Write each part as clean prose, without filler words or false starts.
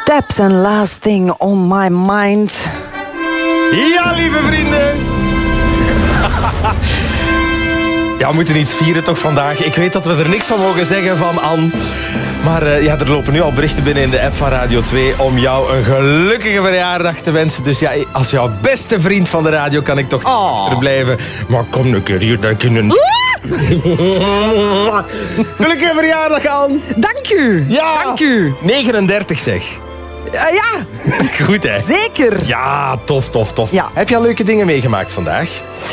Steps and Last Thing on My Mind. Ja, lieve vrienden. Ja, we moeten iets vieren toch vandaag. Ik weet dat we er niks van mogen zeggen van Anne. Maar er lopen nu al berichten binnen in de app van Radio 2... om jou een gelukkige verjaardag te wensen. Dus ja, als jouw beste vriend van de radio kan ik toch niet blijven. Maar kom een keer hier, dan kunnen... Gelukkige verjaardag, Anne. Dank u. Ja. Dank u. 39 zeg. Ja. Goed, hè? Zeker. Ja, tof. Ja. Heb je al leuke dingen meegemaakt vandaag?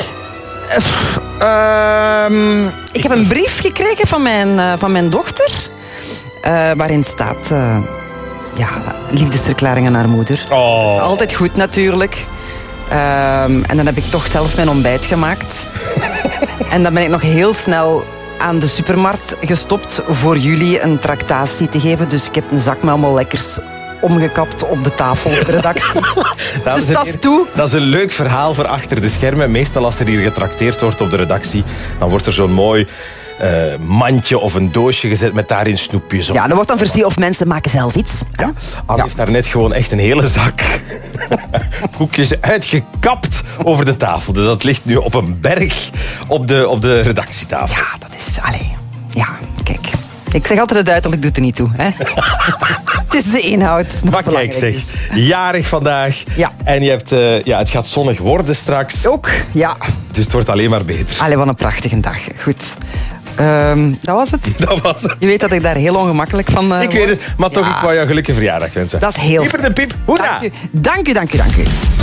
Ik heb een brief gekregen van mijn dochter. Waarin staat... liefdesverklaring aan haar moeder. Oh. Altijd goed, natuurlijk. En dan heb ik toch zelf mijn ontbijt gemaakt. En dan ben ik nog heel snel aan de supermarkt gestopt voor jullie een tractatie te geven. Dus ik heb een zak met allemaal lekkers omgekapt op de tafel op de redactie. Dus dat is toe. Dat is een leuk verhaal voor achter de schermen. Meestal als er hier getrakteerd wordt op de redactie, dan wordt er zo'n mooi mandje of een doosje gezet met daarin snoepjes. Ja, dan wordt dan voorzien of mensen maken zelf iets. Ja, Anne heeft daar net gewoon echt een hele zak koekjes uitgekapt over de tafel. Dus dat ligt nu op een berg op de redactietafel. Ja, dat is... Ja, kijk. Ik zeg altijd, het uiterlijk doet er niet toe. Hè? Het is de inhoud. Maar kijk zeg, jarig vandaag. Ja. En je hebt, het gaat zonnig worden straks. Ook, ja. Dus het wordt alleen maar beter. Allee, wat een prachtige dag. Goed. Dat was het. Dat was het. Je weet dat ik daar heel ongemakkelijk van Ik weet het, maar toch, ik wou jou gelukkige verjaardag wensen. Dat is heel Pieper de piep, hoera! Dank u.